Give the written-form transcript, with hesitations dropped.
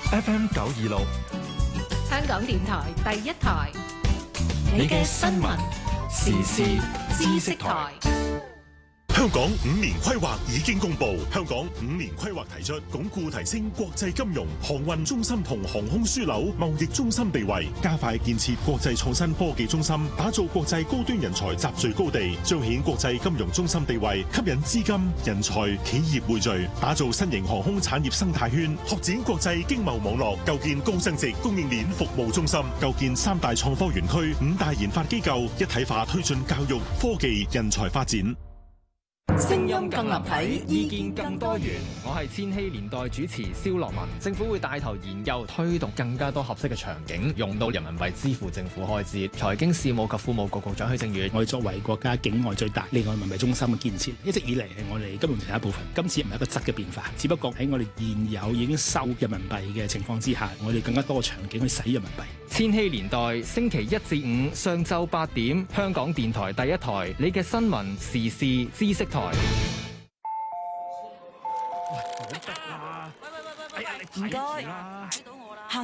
FM 926， 香港電台第一台， 你嘅新聞時事知識台。 香港5年規劃已經公布，香港5年規劃提出鞏固提升國際金融、航運中心同航空樞紐貿易中心地位，加快建設國際創新科技中心，打造國際高端人才集聚高地，彰顯國際金融中心地位，吸引資金、人才、企業匯聚，打造新型航空產業生態圈，拓展國際經貿網絡，構建高增值供應鏈服務中心，構建3大創科園區、5大研發機構，一體化推進教育、科技、人才發展。 聲音更立體，意見更多元。我係千禧年代主持蕭樂文。政府會帶頭研究推動更加多合適嘅場景，用到人民幣支付政府開支。財經事務及庫務局局長許正宇， 我哋作為國家境外最大離岸人民幣中心嘅建設，一直以嚟係我哋金融體系一部分。今次唔係一個質嘅變化，只不過喺我哋現有已經收人民幣嘅情況之下，我哋更加多嘅場景去使人民幣。 千禧年代星期1至5上晝8點，香港電台第一台，你嘅新聞時事知識台。 喂，唔得啦！唔該。